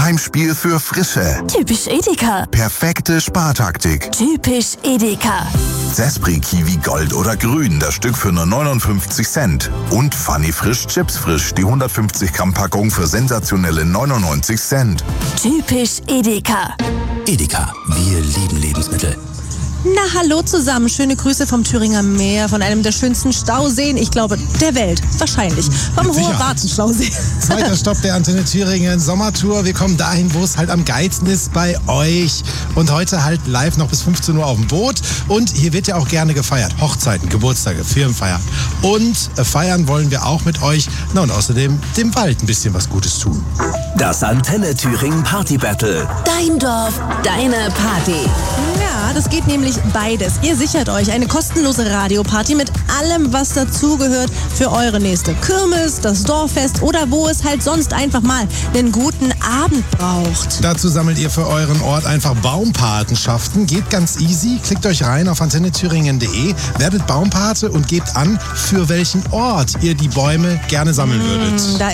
Heimspiel für Frische. Typisch Edeka. Perfekte Spartaktik. Typisch Edeka. Zespri Kiwi Gold oder Grün, das Stück für nur 59 Cent. Und Funny Frisch Chips Frisch, die 150 Gramm Packung für sensationelle 99 Cent. Typisch Edeka. Edeka, wir lieben Lebensmittel. Na, hallo zusammen. Schöne Grüße vom Thüringer Meer, von einem der schönsten Stauseen, ich glaube, der Welt. Wahrscheinlich. Vom Hohe-Warten-Stausee. Zweiter Stopp der Antenne Thüringen Sommertour. Wir kommen dahin, wo es halt am geilsten ist, bei euch. Und heute halt live noch bis 15 Uhr auf dem Boot. Und hier wird ja auch gerne gefeiert. Hochzeiten, Geburtstage, Firmenfeiern. Und feiern wollen wir auch mit euch. Na und außerdem dem Wald ein bisschen was Gutes tun. Das Antenne Thüringen Party Battle. Dein Dorf, deine Party. Ja, das geht nämlich beides. Ihr sichert euch eine kostenlose Radioparty mit allem, was dazugehört für eure nächste Kirmes, das Dorffest oder wo es halt sonst einfach mal einen guten Abend braucht. Dazu sammelt ihr für euren Ort einfach Baumpatenschaften. Geht ganz easy. Klickt euch rein auf antennethüringen.de, werdet Baumpate und gebt an, für welchen Ort ihr die Bäume gerne sammeln würdet. Da